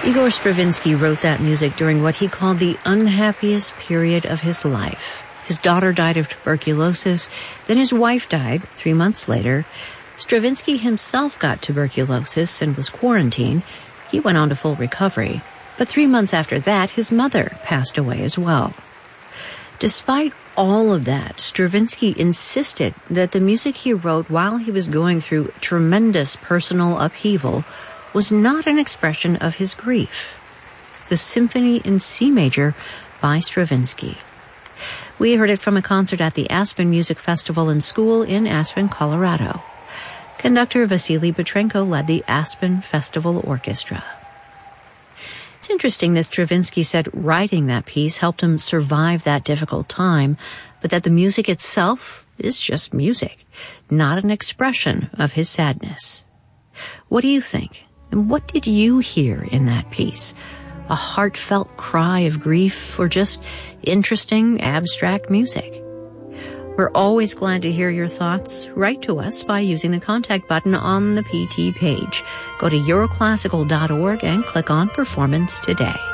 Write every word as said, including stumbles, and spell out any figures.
Igor Stravinsky wrote that music during what he called the unhappiest period of his life. His daughter died of tuberculosis, then his wife died three months later. Stravinsky himself got tuberculosis and was quarantined. He went on to full recovery. But three months after that, his mother passed away as well. Despite all of that, Stravinsky insisted that the music he wrote while he was going through tremendous personal upheaval was not an expression of his grief. The Symphony in C Major by Stravinsky. We heard it from a concert at the Aspen Music Festival and School in Aspen, Colorado. Conductor Vasily Petrenko led the Aspen Festival Orchestra. It's interesting that Stravinsky said writing that piece helped him survive that difficult time, but that the music itself is just music, not an expression of his sadness. What do you think? And what did you hear in that piece? A heartfelt cry of grief, or just interesting, abstract music? We're always glad to hear your thoughts. Write to us by using the contact button on the P T page. Go to euroclassical dot org and click on Performance Today.